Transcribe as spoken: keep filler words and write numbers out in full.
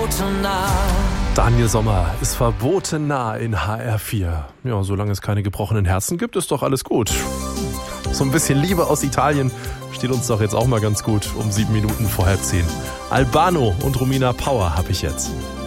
verboten nah. Daniel Sommer ist verboten nah in H R vier. Ja, solange es keine gebrochenen Herzen gibt, ist doch alles gut. So ein bisschen Liebe aus Italien steht uns doch jetzt auch mal ganz gut um sieben Minuten vor halb zehn. Albano und Romina Power habe ich jetzt.